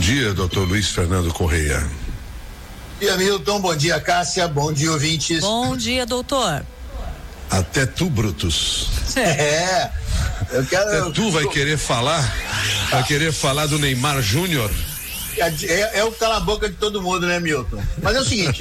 dia, doutor Luiz Fernando Correia. Bom dia, Milton. Bom dia, Cássia. Bom dia, ouvintes. Bom dia, doutor. Até tu, Brutus. Eu quero. Até tu vai querer falar do Neymar Júnior. É o cala a boca de todo mundo, né, Milton? Mas é o seguinte,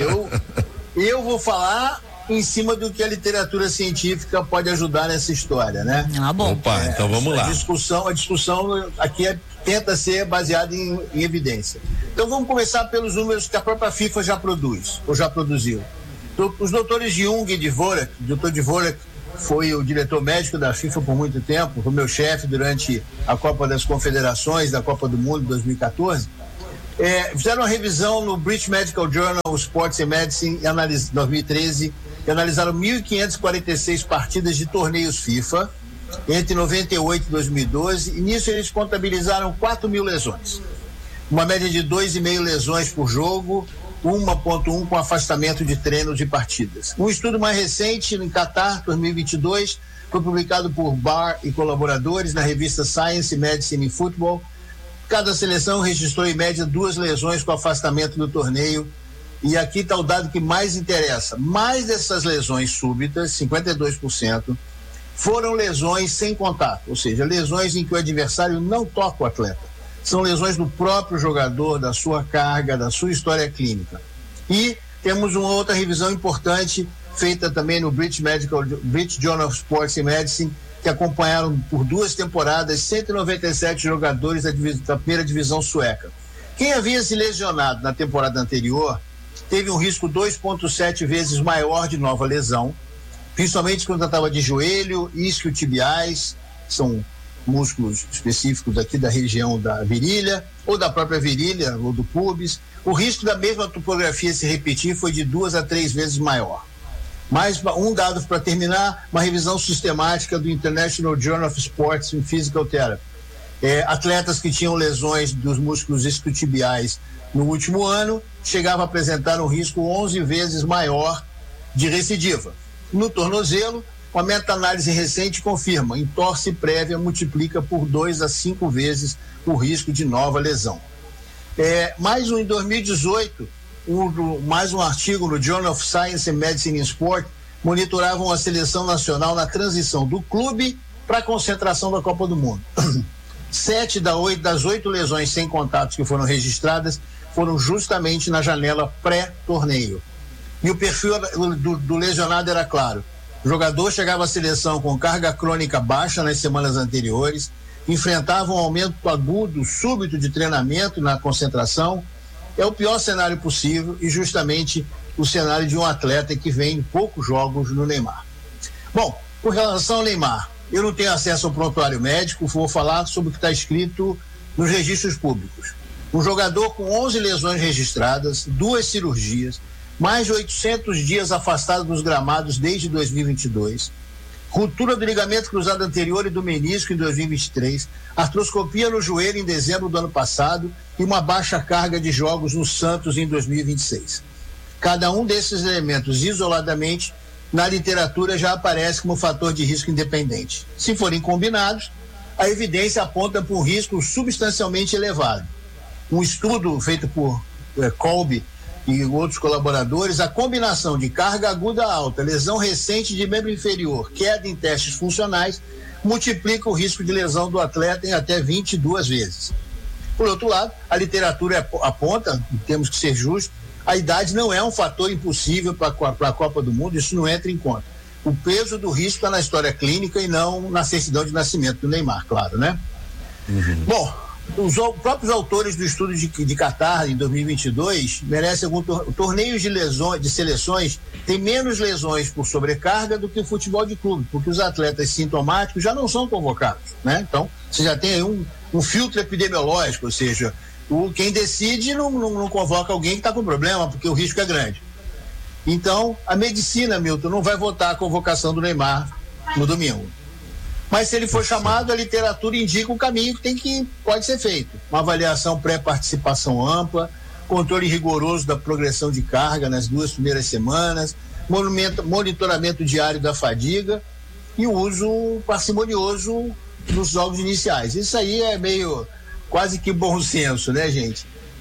eu vou falar em cima do que a literatura científica pode ajudar nessa história, né? Ah, bom. Opa, então vamos lá. A discussão aqui tenta ser baseada em evidência. Então vamos começar pelos números que a própria FIFA já produz, ou já produziu. Os doutores Jung e Dvorak, o doutor Dvorak foi o diretor médico da FIFA por muito tempo, foi meu chefe durante a Copa das Confederações, da Copa do Mundo de 2014, fizeram uma revisão no British Medical Journal Sports and Medicine em 2013 e analisaram 1.546 partidas de torneios FIFA entre 98 e 2012 e nisso eles contabilizaram 4.000 lesões. Uma média de 2,5 lesões por jogo, 1,1 com afastamento de treinos e partidas. Um estudo mais recente, em Qatar, 2022, foi publicado por Barr e colaboradores na revista Science, Medicine e Football. Cada seleção registrou em média 2 lesões com afastamento do torneio. E aqui está o dado que mais interessa. Mais dessas lesões súbitas, 52%, foram lesões sem contato, ou seja, lesões em que o adversário não toca o atleta. São lesões do próprio jogador, da sua carga, da sua história clínica. E temos uma outra revisão importante, feita também no British Journal of Sports and Medicine, que acompanharam por 2 temporadas 197 jogadores da primeira divisão sueca. Quem havia se lesionado na temporada anterior teve um risco 2,7 vezes maior de nova lesão, principalmente quando tratava de joelho, isquiotibiais, são músculos específicos aqui da região da virilha, ou da própria virilha, ou do pubis. O risco da mesma topografia se repetir foi de 2 a 3 vezes maior. Mais um dado para terminar, uma revisão sistemática do International Journal of Sports and Physical Therapy. Atletas que tinham lesões dos músculos isquiotibiais no último ano chegavam a apresentar um risco 11 vezes maior de recidiva. No tornozelo, uma meta-análise recente confirma, entorse prévia multiplica por 2 a 5 vezes o risco de nova lesão. Mais um em 2018, mais um artigo no Journal of Science and Medicine in Sport monitoravam a seleção nacional na transição do clube para a concentração da Copa do Mundo. 7 das 8 lesões sem contatos que foram registradas foram justamente na janela pré-torneio. E o perfil do lesionado era claro. O jogador chegava à seleção com carga crônica baixa nas semanas anteriores, enfrentava um aumento agudo, súbito de treinamento na concentração. É o pior cenário possível e justamente o cenário de um atleta que vem em poucos jogos no Neymar. Bom, com relação ao Neymar, eu não tenho acesso ao prontuário médico, vou falar sobre o que está escrito nos registros públicos. Um jogador com 11 lesões registradas, 2 cirurgias, mais de 800 dias afastado dos gramados desde 2022, ruptura do ligamento cruzado anterior e do menisco em 2023, artroscopia no joelho em dezembro do ano passado e uma baixa carga de jogos no Santos em 2026. Cada um desses elementos isoladamente na literatura já aparece como fator de risco independente. Se forem combinados, a evidência aponta para um risco substancialmente elevado. Um estudo feito por Kolbe e outros colaboradores, a combinação de carga aguda alta, lesão recente de membro inferior, queda em testes funcionais, multiplica o risco de lesão do atleta em até 22 vezes. Por outro lado, a literatura aponta, e temos que ser justos, a idade não é um fator impossível para a Copa do Mundo, isso não entra em conta. O peso do risco está na história clínica e não na certidão de nascimento do Neymar, claro, né? Bom, os próprios autores do estudo de Qatar em 2022 merecem algum torneios de seleções tem menos lesões por sobrecarga do que o futebol de clube, porque os atletas sintomáticos já não são convocados, né? Então, você já tem aí um filtro epidemiológico, ou seja, quem decide não convoca alguém que está com problema, porque o risco é grande. Então, a medicina, Milton, não vai votar a convocação do Neymar no domingo. Mas se ele for chamado, a literatura indica o caminho que pode ser feito. Uma avaliação pré-participação ampla, controle rigoroso da progressão de carga nas 2 primeiras semanas, monitoramento diário da fadiga e o uso parcimonioso nos jogos iniciais. Isso aí é meio quase que bom senso, né, gente?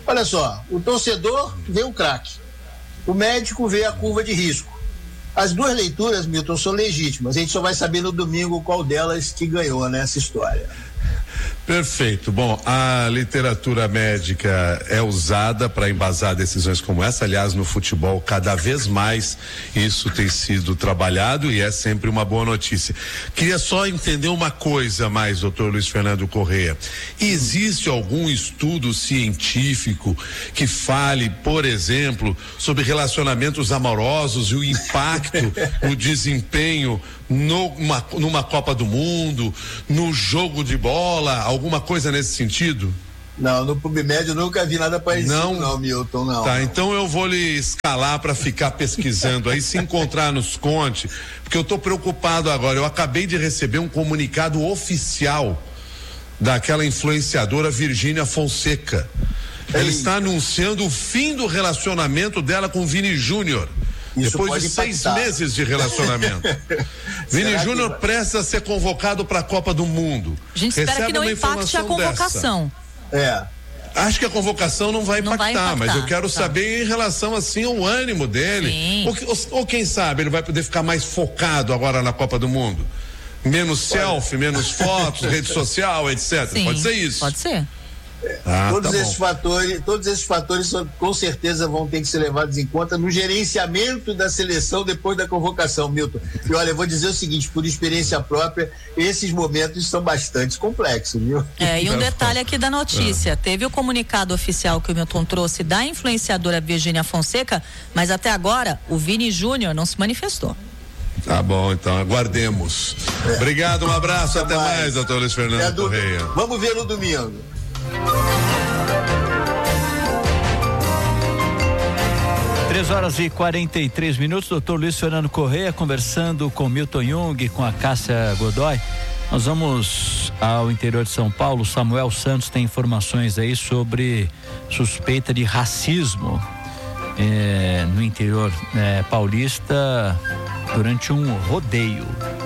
Olha só, o torcedor vê o craque, o médico vê a curva de risco. As duas leituras, Milton, são legítimas. A gente só vai saber no domingo qual delas que ganhou nessa história. Perfeito. Bom, a literatura médica é usada para embasar decisões como essa. Aliás, no futebol, cada vez mais isso tem sido trabalhado e é sempre uma boa notícia. Queria só entender uma coisa mais, doutor Luiz Fernando Correia. Existe algum estudo científico que fale, por exemplo, sobre relacionamentos amorosos e o impacto, o desempenho numa Copa do Mundo, no jogo de bola, alguma coisa nesse sentido? Não, no PubMed eu nunca vi nada parecido, não, Milton, não. Tá, então eu vou lhe escalar para ficar pesquisando aí, se encontrar nos conte, porque eu tô preocupado agora. Eu acabei de receber um comunicado oficial daquela influenciadora Virgínia Fonseca. Ela está anunciando o fim do relacionamento dela com Vini Júnior. Depois de 6 meses de relacionamento. Vini Júnior presta a ser convocado para a Copa do Mundo. A gente espera que não impacte a convocação. Acho que a convocação não vai impactar, mas eu quero saber em relação assim ao ânimo dele. Ou quem sabe ele vai poder ficar mais focado agora na Copa do Mundo. Menos selfie, menos fotos, rede social, etc. Sim, pode ser isso? Pode ser. Todos esses fatores com certeza vão ter que ser levados em conta no gerenciamento da seleção depois da convocação, Milton. E olha, eu vou dizer o seguinte, por experiência própria, esses momentos são bastante complexos, viu? E um detalhe aqui da notícia, teve o comunicado oficial que o Milton trouxe da influenciadora Virgínia Fonseca, mas até agora o Vini Júnior não se manifestou. Tá bom, então aguardemos. Obrigado, um abraço, até mais, doutor Luiz Fernando Correia. Vamos ver no domingo. 3h43, doutor Luiz Fernando Correia conversando com Milton Jung, com a Cássia Godoy. Nós vamos ao interior de São Paulo. Samuel Santos tem informações aí sobre suspeita de racismo no interior paulista durante um rodeio.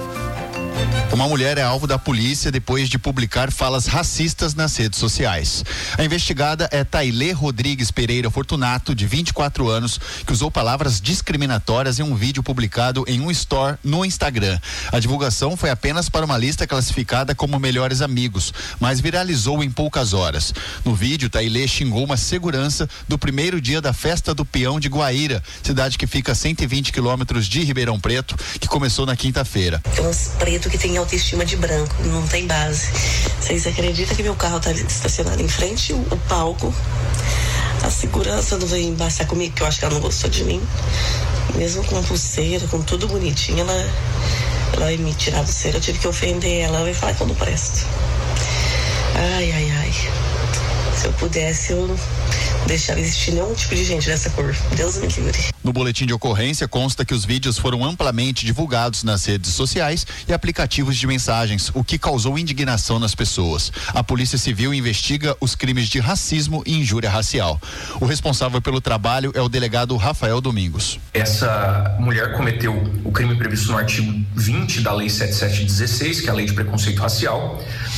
Uma mulher é alvo da polícia depois de publicar falas racistas nas redes sociais. A investigada é Tailê Rodrigues Pereira Fortunato, de 24 anos, que usou palavras discriminatórias em um vídeo publicado em um store no Instagram. A divulgação foi apenas para uma lista classificada como melhores amigos, mas viralizou em poucas horas. No vídeo, Tailê xingou uma segurança do primeiro dia da festa do Peão de Guaíra, cidade que fica a 120 quilômetros de Ribeirão Preto, que começou na quinta-feira. É um preto que tem autoestima de branco, não tem base. Vocês acreditam que meu carro está estacionado em frente ao palco? A segurança não veio embaixar comigo, que eu acho que ela não gostou de mim. Mesmo com pulseira, com tudo bonitinho, ela vai me tirar a pulseira, eu tive que ofender ela vai falar que eu não presto. Ai. Se eu pudesse, eu não deixava existir nenhum tipo de gente dessa cor. Deus me livre. No boletim de ocorrência consta que os vídeos foram amplamente divulgados nas redes sociais e aplicativos de mensagens, o que causou indignação nas pessoas. A Polícia Civil investiga os crimes de racismo e injúria racial. O responsável pelo trabalho é o delegado Rafael Domingos. Essa mulher cometeu o crime previsto no artigo 20 da Lei 7716, que é a Lei de Preconceito Racial,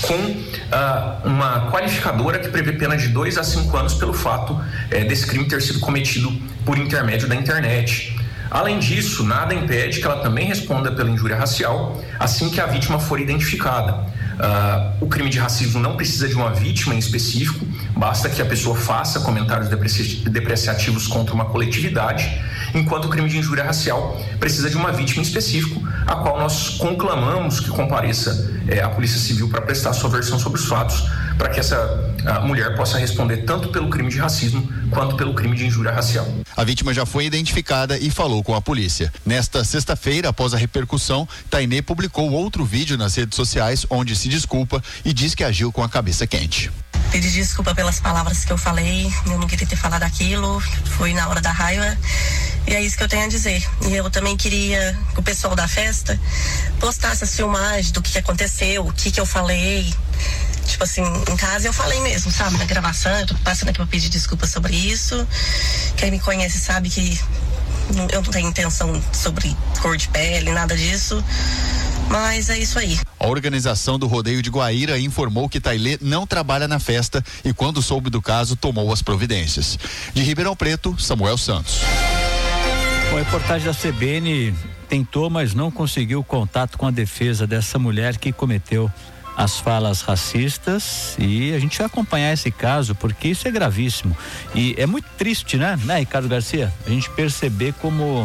com uma qualificadora que prevê pena de 2 a 5 anos pelo fato desse crime ter sido cometido por intermédio da internet. Além disso, nada impede que ela também responda pela injúria racial assim que a vítima for identificada. O crime de racismo não precisa de uma vítima em específico, basta que a pessoa faça comentários depreciativos contra uma coletividade, enquanto o crime de injúria racial precisa de uma vítima em específico, a qual nós conclamamos que compareça à Polícia Civil para prestar sua versão sobre os fatos, para que essa mulher possa responder tanto pelo crime de racismo quanto pelo crime de injúria racial. A vítima já foi identificada e falou com a polícia. Nesta sexta-feira, após a repercussão, Tainê publicou outro vídeo nas redes sociais onde se desculpa e diz que agiu com a cabeça quente. Pedi desculpa pelas palavras que eu falei, eu não queria ter falado aquilo, foi na hora da raiva, e é isso que eu tenho a dizer. E eu também queria que o pessoal da festa postasse as filmagens do que aconteceu, o que eu falei. Tipo assim, em casa eu falei mesmo, sabe, na gravação, eu tô passando aqui pra pedir desculpa sobre isso. Quem me conhece sabe que eu não tenho intenção sobre cor de pele, nada disso. Mas é isso aí. A organização do rodeio de Guaíra informou que Tailê não trabalha na festa e, quando soube do caso, tomou as providências. De Ribeirão Preto, Samuel Santos. A reportagem da CBN tentou, mas não conseguiu contato com a defesa dessa mulher que cometeu as falas racistas, e a gente vai acompanhar esse caso porque isso é gravíssimo e é muito triste, né, Ricardo Garcia? A gente perceber como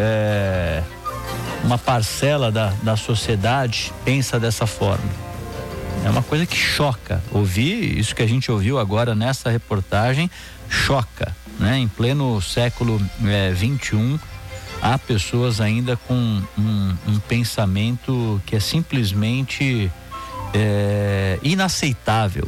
uma parcela da sociedade pensa dessa forma. É uma coisa que choca. Ouvir isso que a gente ouviu agora nessa reportagem choca, né? Em pleno século 21, há pessoas ainda com um pensamento que é simplesmente inaceitável,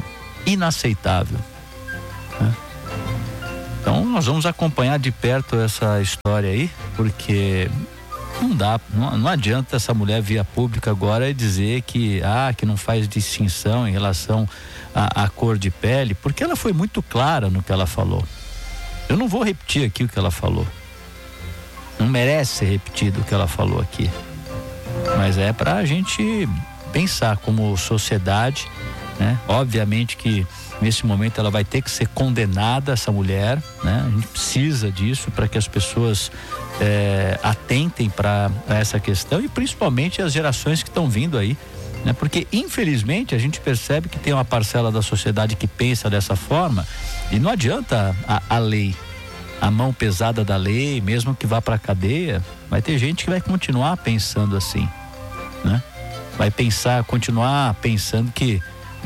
né? Então nós vamos acompanhar de perto essa história aí, porque não adianta essa mulher vir a público agora e dizer que não faz distinção em relação à cor de pele, porque ela foi muito clara no que ela falou. Eu não vou repetir aqui o que ela falou, não merece ser repetido o que ela falou aqui, mas é pra gente pensar como sociedade, né? Obviamente que nesse momento ela vai ter que ser condenada, essa mulher, né? A gente precisa disso para que as pessoas atentem para essa questão, e principalmente as gerações que estão vindo aí, né? Porque infelizmente a gente percebe que tem uma parcela da sociedade que pensa dessa forma, e não adianta a lei, a mão pesada da lei, mesmo que vá para a cadeia, vai ter gente que vai continuar pensando assim, né? Vai continuar pensando que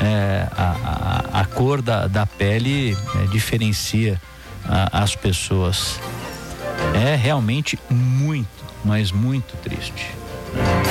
a cor da pele diferencia as pessoas. É realmente muito, mas muito triste.